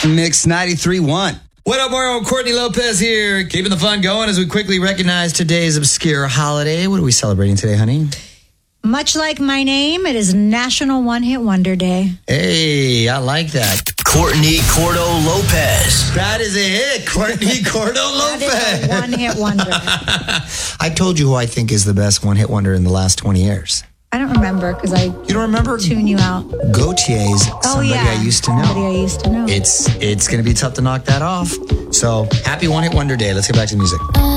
Mix 93.1. What up, Mario? Courtney Lopez here, keeping the fun going as we quickly recognize today's obscure holiday. What are we celebrating today, honey? Much like my name, it is National One Hit Wonder Day. Hey, I like that. Courtney Cordo Lopez. That is a hit, Courtney Cordo Lopez. That is a one-hit wonder. I told you who I think is the best one-hit wonder in the last 20 years. I don't remember because I You don't remember? tune you out. Gautier's Somebody I Used to Know. Somebody I used to know. It's going to be tough to knock that off. So, happy one-hit wonder day. Let's get back to the music.